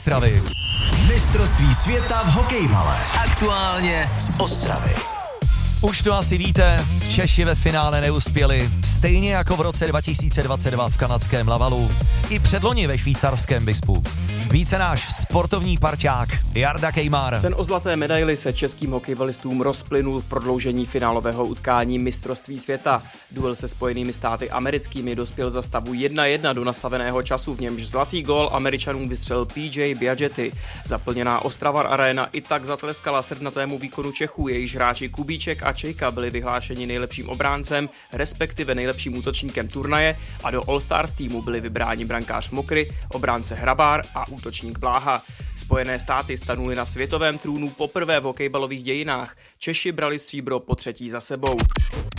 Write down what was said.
Ostravy. Mistrovství světa v hokejbale. Aktuálně z Ostravy. Už to asi víte, Češi ve finále neuspěli, stejně jako v roce 2022 v kanadském Lavalu, i předloni ve švýcarském Vispu. Více náš sportovní parťák Jarda Kejmar. Sen o zlaté medaili se českým hokejbalistům rozplynul v prodloužení finálového utkání mistrovství světa. Duel se Spojenými státy americkými dospěl za stavu 1-1 do nastaveného času, v němž zlatý gól Američanům vystřelil PJ Biaggetti. Zaplněná Ostravar Arena i tak zatleskala sednatému výkonu Čechů, jejíž hráči Kubíček a Čejka byli vyhlášeni nejlepším obráncem, respektive nejlepším útočníkem turnaje, a do All-Stars týmu byli vybráni brankář Mokry, obránce Hrabár a útočník Bláha. Spojené státy stanuly na světovém trůnu poprvé v hokejbalových dějinách. Češi brali stříbro po třetí za sebou.